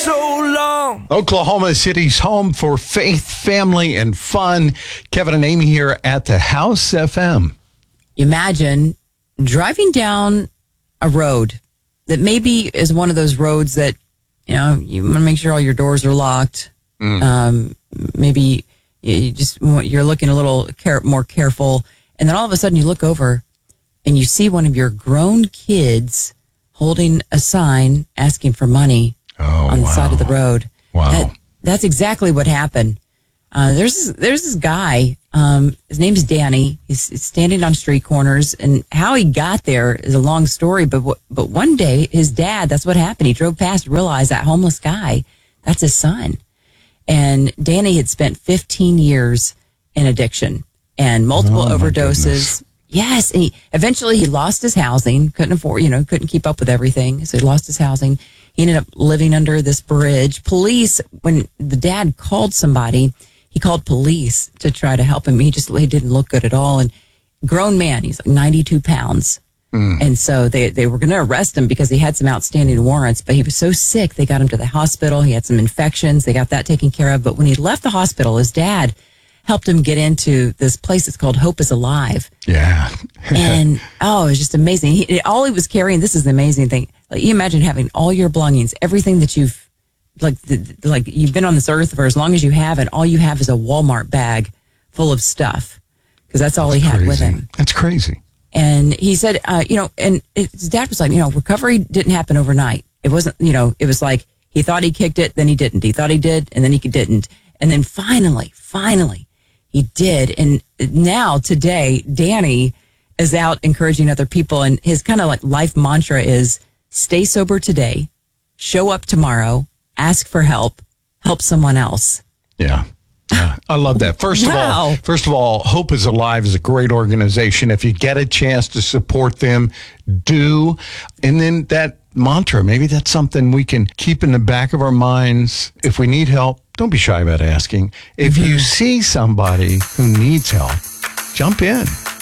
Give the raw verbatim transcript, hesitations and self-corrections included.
so long. Oklahoma City's home for faith, family, and fun. Kevin and Amy here at the House F M. Imagine driving down a road that maybe is one of those roads that, you know, you want to make sure all your doors are locked. Mm. Um, maybe you just you're looking a little care, more careful, and then all of a sudden you look over and you see one of your grown kids holding a sign asking for money oh, on the wow. side of the road. Wow, that, that's exactly what happened. Uh, there's there's this guy. Um, his name's Danny. He's, he's standing on street corners, and how he got there is a long story. But w- but one day, his dad. That's what happened. He drove past, realized that homeless guy. That's his son. And Danny had spent fifteen years in addiction and multiple oh, overdoses. Yes, and he, eventually he lost his housing. Couldn't afford, you know, couldn't keep up with everything. So he lost his housing. He ended up living under this bridge. Police, when the dad called somebody, he called police to try to help him. He just he didn't look good at all. And grown man, he's like ninety-two pounds. Mm. And so they, they were going to arrest him because he had some outstanding warrants, but he was so sick, they got him to the hospital. He had some infections. They got that taken care of. But when he left the hospital, his dad helped him get into this place that's called Hope is Alive. Yeah. And, oh, it was just amazing. He, all he was carrying, this is the amazing thing. Like, you imagine having all your belongings, everything that you've, like, the, like you've been on this earth for as long as you have, and all you have is a Walmart bag full of stuff. Because that's all that's he had crazy. with him. That's crazy. And he said, uh, you know, and his dad was like, you know, recovery didn't happen overnight. It wasn't, you know, it was like he thought he kicked it, then he didn't. He thought he did, and then he didn't. And then finally, finally, he did. And now, today, Danny is out encouraging other people. And his kind of like life mantra is stay sober today, show up tomorrow, ask for help, help someone else. Yeah. Yeah, I love that. First wow. of all, first of all, Hope is Alive is a great organization. If you get a chance to support them, do. And then that mantra, maybe that's something we can keep in the back of our minds. If we need help, don't be shy about asking. If mm-hmm. you see somebody who needs help, jump in.